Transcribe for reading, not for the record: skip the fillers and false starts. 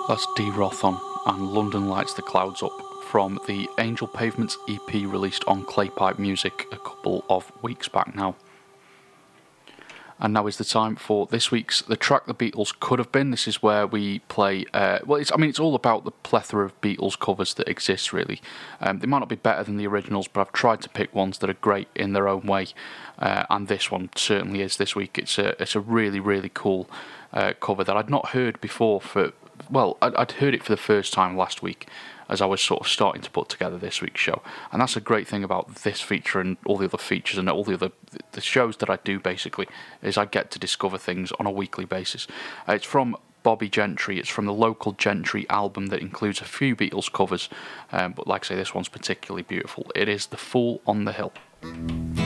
That's D. Rothon and London Lights the Clouds Up from the Angel Pavements EP released on Claypipe Music a couple of weeks back now. And now is the time for this week's The Track the Beatles Could Have Been. This is where we play, it's all about the plethora of Beatles covers that exist, really. They might not be better than the originals, but I've tried to pick ones that are great in their own way. And this one certainly is this week. It's a really, really cool cover that I'd not heard before I'd heard it for the first time last week as I was sort of starting to put together this week's show. And that's a great thing about this feature and all the other features and all the shows that I do, basically, is I get to discover things on a weekly basis. It's from Bobby Gentry. It's from the Local Gentry album that includes a few Beatles covers, but like I say, this one's particularly beautiful. It is The Fool on the Hill.